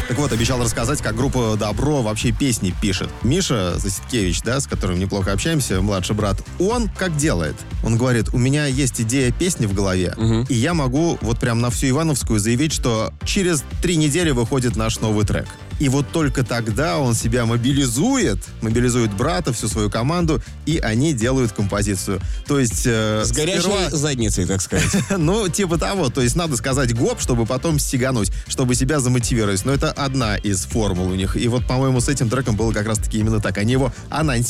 Так вот, обещал рассказать, как группа «Добро» вообще песни пишет. Миша Заситкевич, да, с которым неплохо общаемся, младший брат, он как делает? Он говорит, у меня есть идея песни в голове, и я могу вот прям на всю Ивановскую заявить, что через 3 недели выходит наш новый трек. И вот только тогда он себя мобилизует брата, всю свою команду, и они делают композицию. То есть... С горячей задницей, так сказать. Ну, типа того. То есть надо сказать гоп, чтобы потом стигануть, чтобы себя замотивировать. Но это одна из формул у них. И вот, по-моему, с этим треком было как раз-таки именно так. Они его анонсировали.